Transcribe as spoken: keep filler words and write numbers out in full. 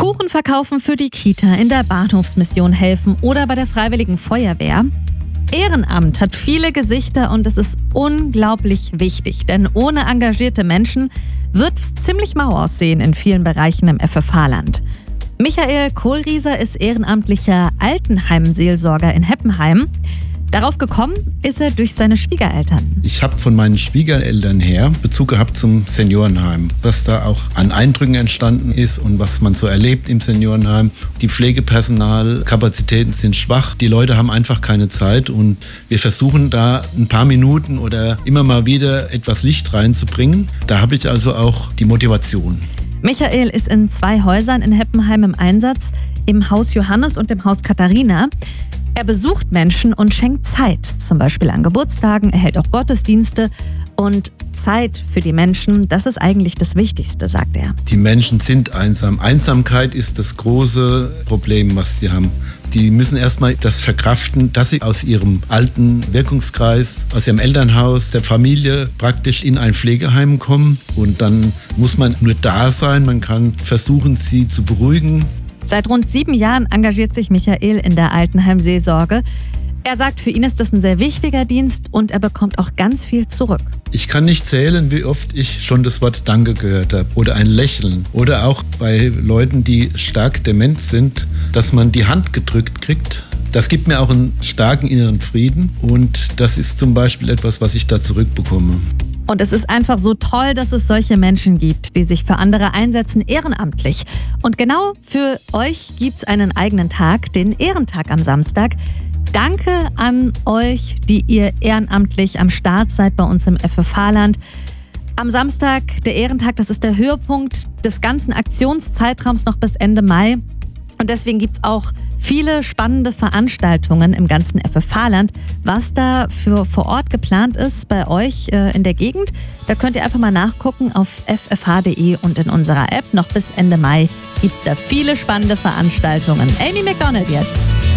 Kuchen verkaufen für die Kita, in der Bahnhofsmission helfen oder bei der Freiwilligen Feuerwehr. Ehrenamt hat viele Gesichter und es ist unglaublich wichtig, denn ohne engagierte Menschen wird es ziemlich mau aussehen in vielen Bereichen im F F H-Land. Michael Kohlrieser ist ehrenamtlicher Altenheimseelsorger in Heppenheim. Darauf gekommen ist er durch seine Schwiegereltern. Ich habe von meinen Schwiegereltern her Bezug gehabt zum Seniorenheim, was da auch an Eindrücken entstanden ist und was man so erlebt im Seniorenheim. Die Pflegepersonalkapazitäten sind schwach, die Leute haben einfach keine Zeit und wir versuchen da ein paar Minuten oder immer mal wieder etwas Licht reinzubringen. Da habe ich also auch die Motivation. Michael ist in zwei Häusern in Heppenheim im Einsatz, im Haus Johannes und im Haus Katharina. Er besucht Menschen und schenkt Zeit, zum Beispiel an Geburtstagen, er hält auch Gottesdienste. Und Zeit für die Menschen, das ist eigentlich das Wichtigste, sagt er. Die Menschen sind einsam. Einsamkeit ist das große Problem, was sie haben. Die müssen erstmal das verkraften, dass sie aus ihrem alten Wirkungskreis, aus ihrem Elternhaus, der Familie praktisch in ein Pflegeheim kommen. Und dann muss man nur da sein, man kann versuchen, sie zu beruhigen. Seit rund sieben Jahren engagiert sich Michael in der Altenheimseelsorge. Er sagt, für ihn ist das ein sehr wichtiger Dienst und er bekommt auch ganz viel zurück. Ich kann nicht zählen, wie oft ich schon das Wort Danke gehört habe oder ein Lächeln. Oder auch bei Leuten, die stark dement sind, dass man die Hand gedrückt kriegt. Das gibt mir auch einen starken inneren Frieden und das ist zum Beispiel etwas, was ich da zurückbekomme. Und es ist einfach so toll, dass es solche Menschen gibt, die sich für andere einsetzen, ehrenamtlich. Und genau für euch gibt es einen eigenen Tag, den Ehrentag am Samstag. Danke an euch, die ihr ehrenamtlich am Start seid bei uns im F F H-Land. Am Samstag, der Ehrentag, das ist der Höhepunkt des ganzen Aktionszeitraums noch bis Ende Mai. Und deswegen gibt es auch viele spannende Veranstaltungen im ganzen F F H-Land. Was da für vor Ort geplant ist bei euch äh, in der Gegend, da könnt ihr einfach mal nachgucken auf f f h punkt d e und in unserer App. Noch bis Ende Mai gibt es da viele spannende Veranstaltungen. Amy McDonald jetzt.